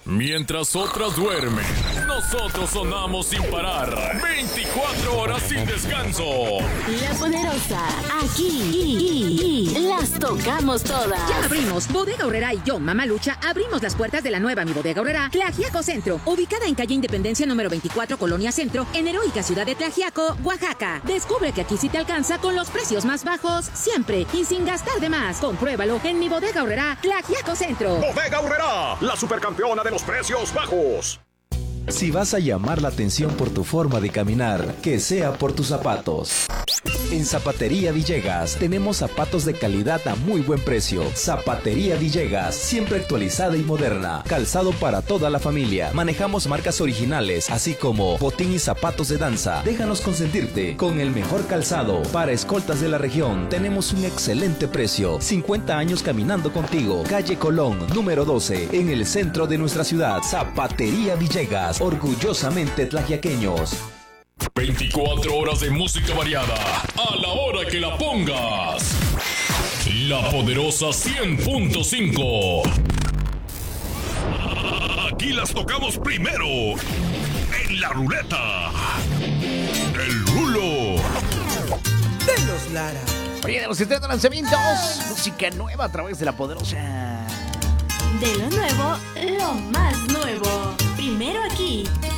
Mientras otras duermen, nosotros sonamos sin parar. 24 horas sin descanso. La Poderosa, aquí las tocamos todas. Ya abrimos. Bodega Aurrerá y yo, Mamá Lucha, abrimos las puertas de la nueva Mi Bodega Aurrerá, Tlaxiaco Centro, ubicada en calle Independencia número 24, Colonia Centro, en heroica ciudad de Tlaxiaco, Oaxaca. Descubre que aquí sí te alcanza con los precios más bajos, siempre y sin gastar de más. Compruébalo en Mi Bodega Aurrerá, Tlaxiaco Centro. Bodega Aurrerá, la supercampeona de los precios bajos. Si vas a llamar la atención por tu forma de caminar, que sea por tus zapatos. En Zapatería Villegas tenemos zapatos de calidad a muy buen precio. Zapatería Villegas, siempre actualizada y moderna. Calzado para toda la familia. Manejamos marcas originales, así como botín y zapatos de danza. Déjanos consentirte con el mejor calzado. Para escoltas de la región, tenemos un excelente precio. 50 años caminando contigo. Calle Colón, número 12, en el centro de nuestra ciudad. Zapatería Villegas, orgullosamente tlaxiaqueños. 24 horas de música variada, a la hora que la pongas. La Poderosa 100.5. Aquí las tocamos primero. En la ruleta. El rulo. De los Lara. Oye, de los estrenos lanzamientos, música nueva a través de La Poderosa. De lo nuevo, lo más nuevo. Primero aquí,